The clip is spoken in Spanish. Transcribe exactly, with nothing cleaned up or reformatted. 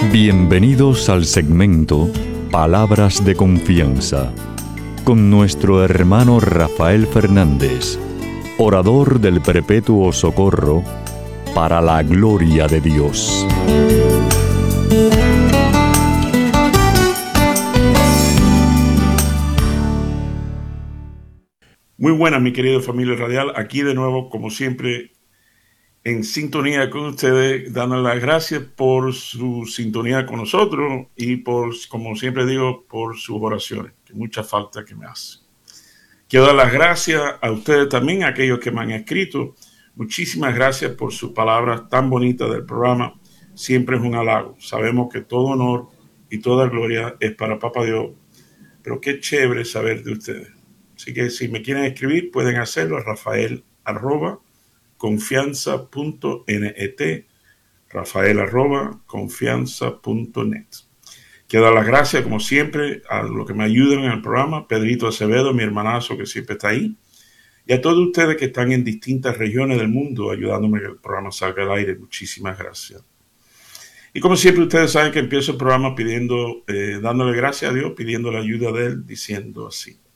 Bienvenidos al segmento Palabras de Confianza con nuestro hermano Rafael Fernández, orador del Perpetuo Socorro, para la gloria de Dios. Muy buenas, mi querido familia radial, aquí de nuevo, como siempre, en sintonía con ustedes, dando las gracias por su sintonía con nosotros y por, como siempre digo, por sus oraciones, que mucha falta que me hace. Quiero dar las gracias a ustedes también, a aquellos que me han escrito. Muchísimas gracias por sus palabras tan bonitas del programa. Siempre es un halago. Sabemos que todo honor y toda gloria es para Papá Dios, pero qué chévere saber de ustedes. Así que si me quieren escribir, pueden hacerlo a Rafael arroba confianza punto net, Rafael arroba confianza punto net. Quiero dar las gracias, como siempre, a los que me ayudan en el programa, Pedrito Acevedo, mi hermanazo que siempre está ahí, y a todos ustedes que están en distintas regiones del mundo ayudándome a que el programa salga al aire. Muchísimas gracias. Y como siempre, ustedes saben que empiezo el programa pidiendo, eh, dándole gracias a Dios, pidiendo la ayuda de Él, diciendo así: